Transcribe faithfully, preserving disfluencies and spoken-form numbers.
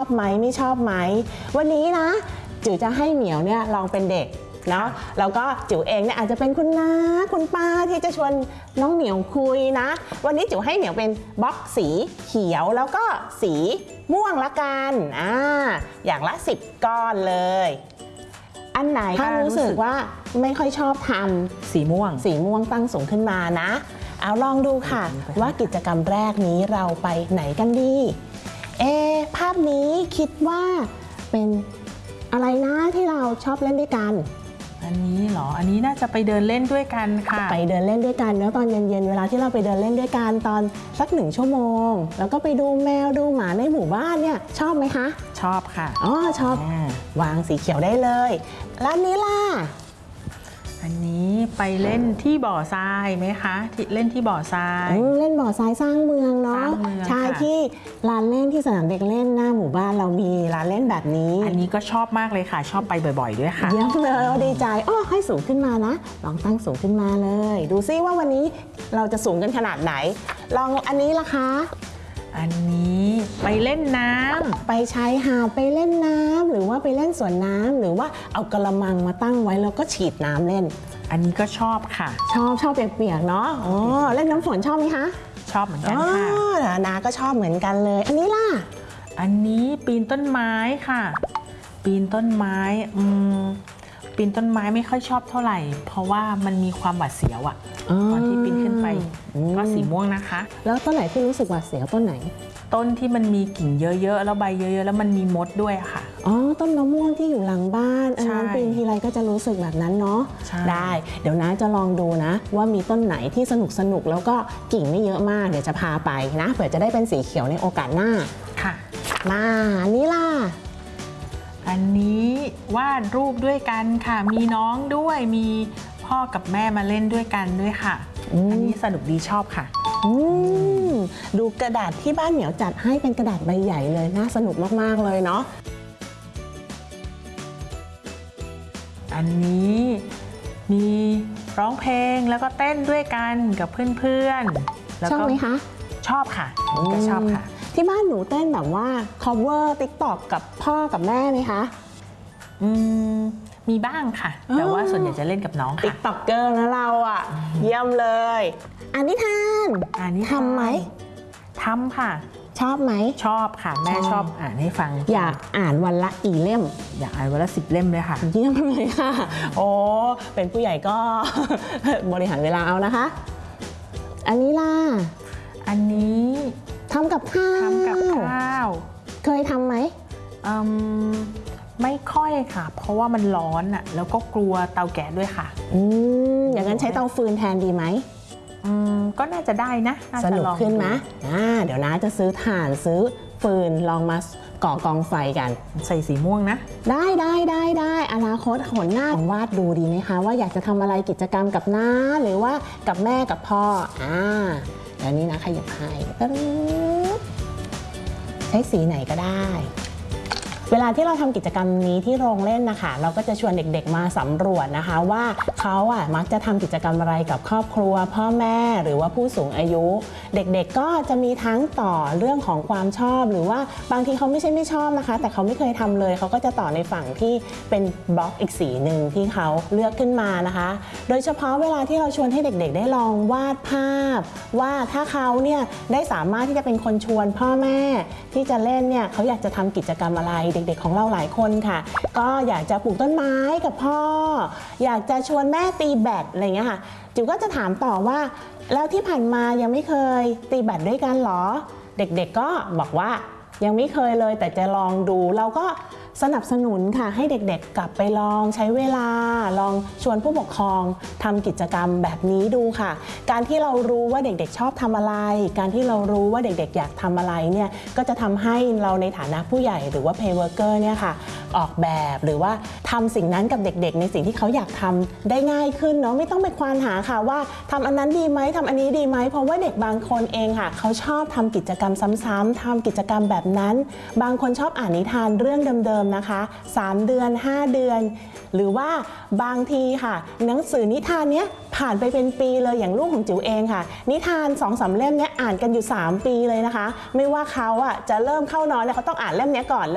ไหมไม่ชอบไหมวันนี้นะจิ๋วจะให้เหมียวเนี่ยลองเป็นเด็กเนาะแล้วก็จิ๋วเองเนี่ยอาจจะเป็นคุณน้าคุณป้าที่จะชวนน้องเหมียวคุยนะวันนี้จิ๋วให้เหมียวเป็นบล็อกสีเขียวแล้วก็สีม่วงละกันอ่าอย่างละสิบก้อนเลยอันไหนถ้ารู้สึกว่าไม่ค่อยชอบทำสีม่วงสีม่วงตั้งสูงขึ้นมานะเอาลองดูค่ะว่ากิจกรรมแรกนี้เราไปไหนกันดีเอภาพนี้คิดว่าเป็นอะไรนะที่เราชอบเล่นด้วยกันอันนี้เหรออันนี้น่าจะไปเดินเล่นด้วยกันค่ะไปเดินเล่นด้วยกันแล้วตอนเย็นๆเวลาที่เราไปเดินเล่นด้วยกันตอนสักหนึ่งชั่วโมงแล้วก็ไปดูแมวดูหมาในหมู่บ้านเนี่ยชอบไหมคะชอบค่ะอ๋อชอบวางสีเขียวได้เลยแล้วนี้ล่ะอันนี้ไปเล่นที่บ่อทรายไหมคะที่เล่นที่บ่อทรายเล่นบ่อทรายสร้างเมืองเนาะใช่ที่ลานเล่นที่สนามเด็กเล่นหน้าหมู่บ้านเรามีลานเล่นแบบนี้อันนี้ก็ชอบมากเลยค่ะชอบไปบ่อยๆด้วยค่ะเยี่ยมเลยดีใจอ้อให้สูงขึ้นมานะลองตั้งสูงขึ้นมาเลยดูซิว่าวันนี้เราจะสูงกันขนาดไหนลองอันนี้ล่ะคะอันนี้ไปเล่นน้ำไปชายหาดไปเล่นน้ำหรือว่าไปเล่นสวนน้ำหรือว่าเอากระมังมาตั้งไว้แล้วก็ฉีดน้ำเล่นอันนี้ก็ชอบค่ะชอบชอบเปียกๆเนาะอ๋อเล่นน้ำฝนชอบไหมคะชอบเหมือนกันค่ะนาก็ชอบเหมือนกันเลยอันนี้ล่ะอันนี้ปีนต้นไม้ค่ะปีนต้นไม้อืมปีนต้นไม้ไม่ค่อยชอบเท่าไหร่เพราะว่ามันมีความหวาดเสียวอะตอนที่ปีนขึ้นไปก็สีม่วงนะคะแล้วต้นไหนที่รู้สึกหวาดเสียวต้นไหนต้นที่มันมีกิ่งเยอะๆแล้วใบเยอะๆแล้วมันมีมดด้วยค่ะอ๋อต้นมะม่วงที่อยู่หลังบ้านอันนั้นปีนทีไรก็จะรู้สึกแบบนั้นเนาะได้เดี๋ยวน้าจะลองดูนะว่ามีต้นไหนที่สนุกสนุกแล้วก็กิ่งไม่เยอะมากเดี๋ยวจะพาไปนะเผื่อจะได้เป็นสีเขียวในโอกาสหน้าค่ะมาอันนี้ล่ะอันนี้วาดรูปด้วยกันค่ะมีน้องด้วยมีพ่อกับแม่มาเล่นด้วยกันด้วยค่ะ อ, อันนี้สนุกดีชอบค่ะดูกระดาษที่บ้านเหมียวจัดให้เป็นกระดาษใบใหญ่เลยน่าสนุกมากๆเลยเนาะอันนี้มีร้องเพลงแล้วก็เต้นด้วยกันกับเพื่อนๆชอบไหมคะชอบค่ะก็ชอบค่ะที่บ้านหนูเต้นแบบว่า cover TikTok กับพ่อกับแม่ไหมคะอืมมีบ้างค่ะแต่ว่าส่วนใหญ่จะเล่นกับน้องค่ะ TikToker นะเราอ่ะเยี่ยมเลยอ่านนิทานอ่านนิทานทำไหมทำค่ะชอบไหมชอบค่ะแม่ชอบอ่านให้ฟังอยากอ่านวันละกี่เล่มอยากอ่านวันละสิบเล่มเลยค่ะเยี่ยมเลยค่ะโอ้เป็นผู้ใหญ่ก็บริหารเวลาเอานะคะอันนี้ล่ะอันนี้ทำกับข้าวทำกับข้าวเคยทำไหมอืมไม่ค่อยค่ะเพราะว่ามันร้อนอ่ะแล้วก็กลัวเตาแก๊สด้วยค่ะอืมอย่างนั้นใช้เตาฟืนแทนดีไหมอืมก็น่าจะได้นะสนุกขึ้นไหมอ่าเดี๋ยวนะจะซื้อถ่านซื้อฟืนลองมาก่อกองไฟกันใส่สีม่วงนะได้ได้ได้ได้อนาคตหนหน้าวาดดูดีไหมคะว่าอยากจะทำอะไรกิจกรรมกับน้าหรือว่ากับแม่กับพ่ออ่าเดี๋ยวนี้นะขยับให้ใช้สีไหนก็ได้เวลาที่เราทำกิจกรรมนี้ที่โรงเล่นนะคะเราก็จะชวนเด็กๆมาสำรวจนะคะว่าเขาอ่ะมักจะทำกิจกรรมอะไรกับครอบครัวพ่อแม่หรือว่าผู้สูงอายุเด็กๆก็จะมีทั้งต่อเรื่องของความชอบหรือว่าบางทีเขาไม่ใช่ไม่ชอบนะคะแต่เขาไม่เคยทำเลยเขาก็จะต่อในฝั่งที่เป็นบล็อกอีกสีหนึ่งที่เขาเลือกขึ้นมานะคะโดยเฉพาะเวลาที่เราชวนให้เด็กๆได้ลองวาดภาพว่าถ้าเขาเนี่ยได้สามารถที่จะเป็นคนชวนพ่อแม่ที่จะเล่นเนี่ยเขาอยากจะทำกิจกรรมอะไรเด็กๆของเราหลายคนค่ะก็อยากจะปลูกต้นไม้กับพ่ออยากจะชวนแม่ตีแบดอะไรเงี้ยค่ะจิ๋วก็จะถามต่อว่าแล้วที่ผ่านมายังไม่เคยตีแบดด้วยกันหรอเด็กๆก็บอกว่ายังไม่เคยเลยแต่จะลองดูเราก็สนับสนุนค่ะให้เด็กๆกลับไปลองใช้เวลาลองชวนผู้ปกครองทำกิจกรรมแบบนี้ดูค่ะการที่เรารู้ว่าเด็กๆชอบทำอะไรการที่เรารู้ว่าเด็กๆอยากทำอะไรเนี่ยก็จะทำให้เราในฐานะผู้ใหญ่หรือว่า Play Worker เนี่ยค่ะออกแบบหรือว่าทำสิ่งนั้นกับเด็กๆในสิ่งที่เขาอยากทำได้ง่ายขึ้นเนาะไม่ต้องไปควานหาค่ะว่าทำอันนั้นดีไหมทำอันนี้ดีไหมเพราะว่าเด็กบางคนเองค่ะเขาชอบทำกิจกรรมซ้ำๆทำกิจกรรมแบบนั้นบางคนชอบอ่านนิทานเรื่องเดิมๆนะคะสามเดือนห้าเดือนหรือว่าบางทีค่ะหนังสือนิทานเนี้ยผ่านไปเป็นปีเลยอย่างลูกของจิ๋วเองค่ะนิทาน สองสาม เล่มเนี้ยอ่านกันอยู่สามปีเลยนะคะไม่ว่าเขาอ่ะจะเริ่มเข้านอนเนี่ยเขาต้องอ่านเล่มเนี้ยก่อน